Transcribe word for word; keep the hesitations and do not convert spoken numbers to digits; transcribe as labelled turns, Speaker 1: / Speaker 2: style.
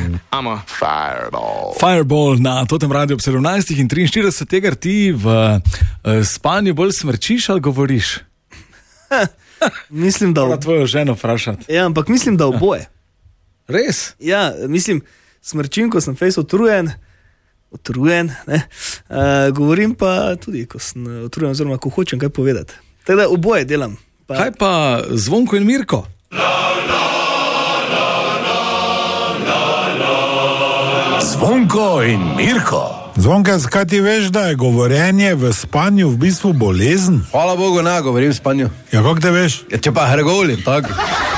Speaker 1: I'm a fireball.
Speaker 2: Fireball na Totem Radiu ob sedemnajstih in triinštirideset, tega ti v uh, spanju bolj smrčiš ali govoriš?
Speaker 3: Mislim, da...
Speaker 2: Mora tvojo ženo vprašati.
Speaker 3: Ja, ampak mislim, da oboje.
Speaker 2: Res?
Speaker 3: Ja, mislim, smrčim, ko sem fejs utrujen, utrujen, ne, uh, govorim pa tudi, ko sem utrujen, oziroma ko hočem kaj povedati. Tako da oboje delam. Pa...
Speaker 2: Kaj pa Zvonko in Mirko?
Speaker 4: Zvonko in Mirko.
Speaker 5: Zvonka, zakaj ti veš, da je govorjenje v spanju v bistvu bolezen?
Speaker 4: Hvala Bogu, ne govorim v spanju.
Speaker 5: Ja, kako te veš?
Speaker 4: Ja, če pa hrgolim, tako.